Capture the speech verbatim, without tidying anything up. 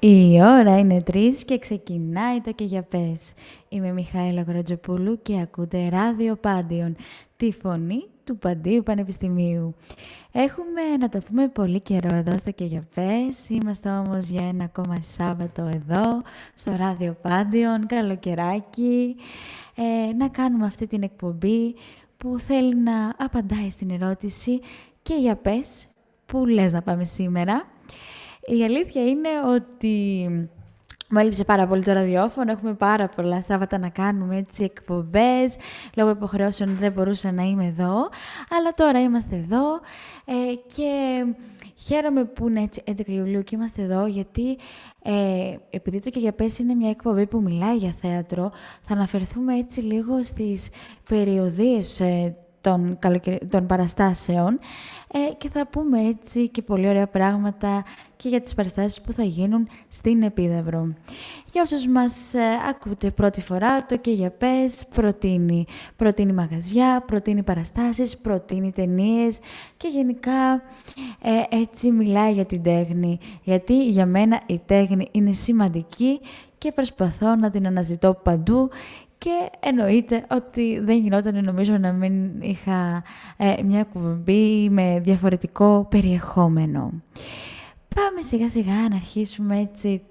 Η ώρα είναι τρεις και ξεκινάει το «Και για πες». Είμαι η Μιχαήλα Γοροτζοπούλου και ακούτε Ράδιο Πάντιον, τη φωνή του Παντίου Πανεπιστημίου. Έχουμε να τα πούμε πολύ καιρό εδώ στο «Και για πες». Είμαστε όμως για ένα ακόμα Σάββατο εδώ, στο Ράδιο Πάντιον, καλοκαιράκι. Ε, να κάνουμε αυτή την εκπομπή που θέλει να απαντάει στην ερώτηση «Και για πες, πού λες να πάμε σήμερα?» Η αλήθεια είναι ότι μου έλειψε πάρα πολύ το ραδιόφωνο. Έχουμε πάρα πολλά Σάββατα να κάνουμε έτσι εκπομπές. Λόγω υποχρεώσεων δεν μπορούσα να είμαι εδώ. Αλλά τώρα είμαστε εδώ ε, και χαίρομαι που είναι έτσι έντεκα Ιουλίου και είμαστε εδώ, γιατί ε, επειδή το «Και για πες» είναι μια εκπομπή που μιλάει για θέατρο, θα αναφερθούμε έτσι λίγο στις περιοδίες ε, των, καλοκαιρι... των παραστάσεων ε, και θα πούμε έτσι και πολύ ωραία πράγματα και για τις παραστάσεις που θα γίνουν στην Επίδαυρο. Για όσους μας ε, ακούτε πρώτη φορά, το «Και για πες» προτείνει, προτείνει μαγαζιά, προτείνει παραστάσεις, προτείνει ταινίες και γενικά ε, έτσι μιλάει για την τέχνη. Γιατί για μένα η τέχνη είναι σημαντική και προσπαθώ να την αναζητώ παντού. Και εννοείται ότι δεν γινόταν, νομίζω, να μην είχα ε, μια εκπομπή με διαφορετικό περιεχόμενο. Πάμε σιγά σιγά να αρχίσουμε έτσι